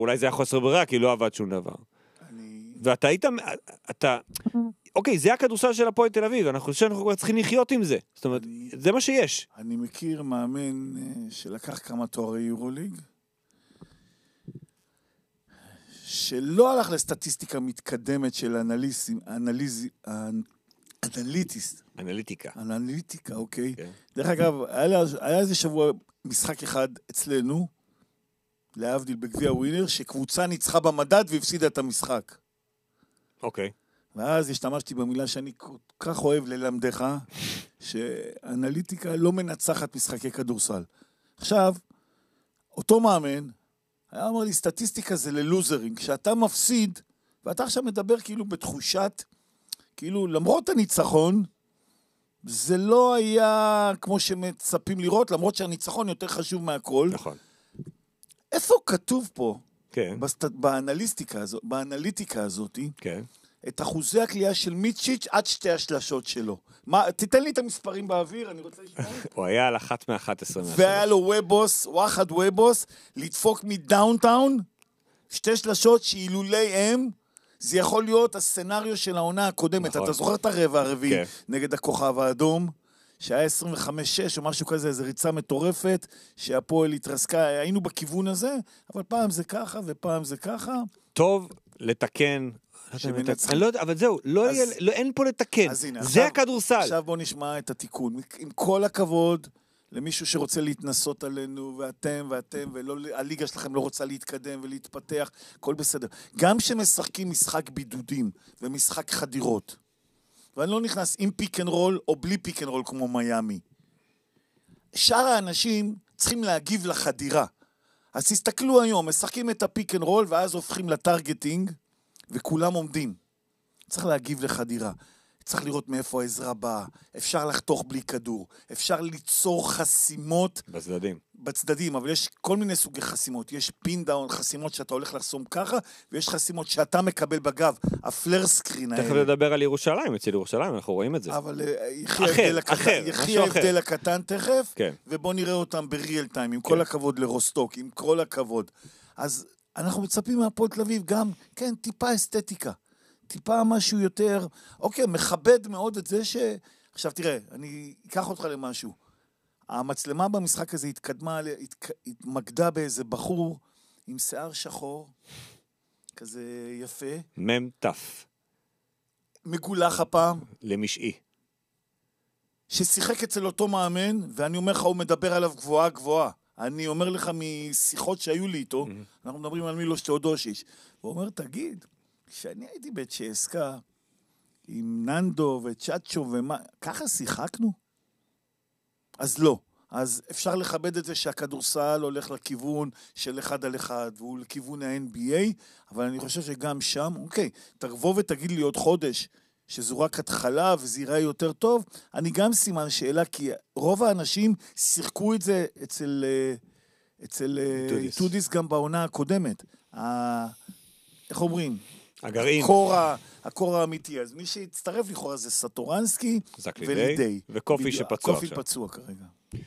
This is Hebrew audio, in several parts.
אולי זה היה חוסר ברירה, כי לא עבד שום דבר. ואתה היית, אוקיי, זה הכדורסל של הפועל תל אביב, אנחנו חושבים שאנחנו צריכים לחיות עם זה. זאת אומרת, זה מה שיש. אני מכיר מאמן שלקח כמה תוארי יורוליג, שלא הלך לסטטיסטיקה מתקדמת של אנליטיקה, אוקיי. דרך אגב, היה איזה שבוע משחק אחד אצלנו, להבדיל בגביע ווינר, שקבוצה ניצחה במדד והפסידה את המשחק. אוקיי. ואז השתמשתי במילה שאני כל כך אוהב ללמדך, שאנליטיקה לא מנצחת משחקי כדורסל. עכשיו, אותו מאמן, היה אומר לי, סטטיסטיקה זה ללוזרים. כשאתה מפסיד, ואתה עכשיו מדבר כאילו בתחושת, כאילו למרות הניצחון, זה לא היה כמו שמצפים לראות, למרות שהניצחון יותר חשוב מהכל. נכון. איפה כתוב פה, כן. באנליטיקה הזאת, כן. את אחוזי הקליעה של מיצ'יץ' עד שתי השלשות שלו? תיתן לי את המספרים באוויר, אני רוצה לשמוע. הוא היה על 1 מ-11. והיה לו וואחד וובוס, לדפוק מדאונטאון, 2 שלשות שאילולי הם, זה יכול להיות הסצנריו של העונה הקודמת. אתה זוכר את הרבע הרביעי נגד הכוכב האדום, שהיה 25-6 או משהו כזה, איזו ריצה מטורפת, שהפועל התרסקה, היינו בכיוון הזה, אבל פעם זה ככה ופעם זה ככה. טוב לתקן. אני לא יודע, אבל זהו, אין פה לתקן. זה הכדורסל. עכשיו בוא נשמע את התיקון. עם כל הכבוד למישהו שרוצה להתנסות עלינו, ואתם, והליגה שלכם לא רוצה להתקדם ולהתפתח, הכל בסדר. גם שמשחקים משחק בידודים ומשחק חדירות, ואני לא נכנס עם פיק אנד רול או בלי פיק אנד רול כמו מיימי. שאר האנשים צריכים להגיב לחדירה. אז תסתכלו היום, משחקים את הפיק אנד רול ואז הופכים לטרגטינג, וכולם עומדים. צריך להגיב לחדירה. צריך לראות מאיפה העזרה באה. אפשר לחתוך בלי כדור. אפשר ליצור חסימות. בצדדים, אבל יש כל מיני סוגי חסימות. יש פין דאון, חסימות שאתה הולך לחסום ככה, ויש חסימות שאתה מקבל בגב. הפלר סקרין האלה. תכף לדבר על ירושלים, אצל ירושלים, אנחנו רואים את זה. אבל יחי ההבדל הקטן תכף, ובוא נראה אותם בריאל טיים, עם כל הכבוד לרוסטוק, עם כל הכבוד. אז אנחנו מצפים מהפועל תל אביב גם, כן, טיפה אסתטיקה. טיפה משהו יותר, אוקיי, מכבד מאוד את זה עכשיו תראה, אני אקח אותך למשהו. המצלמה במשחק הזה התמקדה באיזה בחור עם שיער שחור, כזה יפה. ממטף. מגולח הפעם. למשעי. ששיחק אצל אותו מאמן, ואני אומר לך, הוא מדבר עליו גבוהה. אני אומר לך משיחות שהיו לי איתו, אנחנו מדברים על מילוש תאודושיץ', הוא אומר, תגיד, כשאני הייתי בצ'סקה, עם ננדו וצ'אצ'ו ומה, ככה שיחקנו? אז לא. אז אפשר לכבד את זה שהכדורסל הולך לכיוון של 1 על 1, והוא לכיוון ה-NBA, אבל אני חושב שגם שם, אוקיי, תבוא ותגיד לי עוד חודש, שזו רק התחלה וזה ייראה יותר טוב, אני גם סימן שאלה, כי רוב האנשים שיחקו את זה אצל טודיס גם בעונה הקודמת. איך אומרים? הגרעין. הקור האמיתי. אז מי שהצטרף לכאורה זה סטורנסקי ולידי. וקופי שפצוע. קופי פצוע כרגע.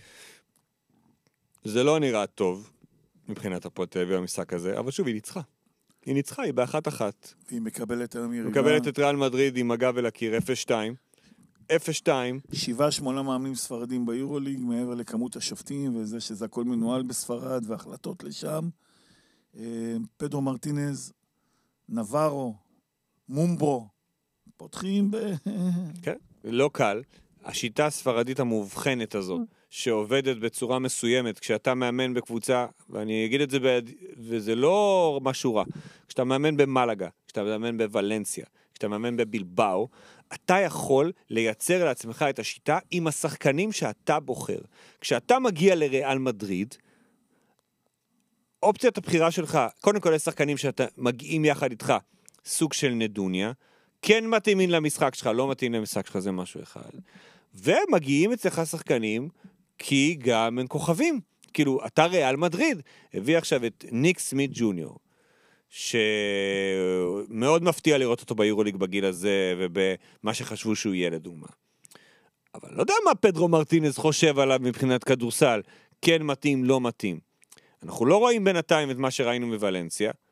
זה לא נראה טוב מבחינת הפועל תל אביב המשחק הזה, אבל שוב, היא ניצחה. היא ניצחה, היא ב1-1. והיא מקבלת היום יריבה. מקבלת את ריאל מדריד עם הגב אל הקיר, 0-2. 7-8 מאמנים ספרדים ביורוליג, מעבר לכמות השופטים, וזה שזה הכל מנוהל בספרד, והחלטות לשם. פדרו מרטינז, נברו, מומברו, פותחים כן, לא קל. השיטה הספרדית המובחנת הזאת, שעובדת בצורה מסוימת, כשאתה מאמן בקבוצה, ואני אגיד את זה, וזה לא משהו רע, כשאתה מאמן במלגה, כשאתה מאמן בוולנסיה, כשאתה מאמן בבילבאו, אתה יכול לייצר לעצמך את השיטה עם השחקנים שאתה בוחר. כשאתה מגיע לריאל מדריד, אופציית הבחירה שלך, קודם כל יש שחקנים שאתה מגיעים יחד איתך, סוג של נדוניה, כן מתאימים למשחק שלך, לא מתאים למשחק שלך, זה משהו אחד. ומגיעים אצלך שחקנים, כי גם הם כוכבים. כאילו, אתה ריאל מדריד, הביא עכשיו את ניק סמית ג'וניור, שמאוד מפתיע לראות אותו ביורוליג בגיל הזה, ובמה שחשבו שהוא יהיה לדוגמה. אבל לא יודע מה פדרו מרטינז חושב עליו מבחינת כדורסל, כן מתאים, לא מתאים. אנחנו לא רואים בינתיים את מה שראינו מוולנסיה,